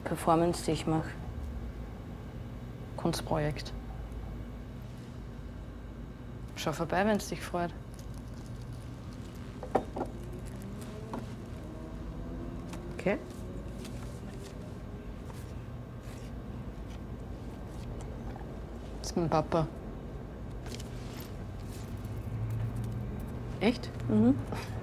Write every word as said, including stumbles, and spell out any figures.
Performance, die ich mache. Kunstprojekt. Schau vorbei, wenn es dich freut. Okay. Das ist mein Papa. Echt? Mhm.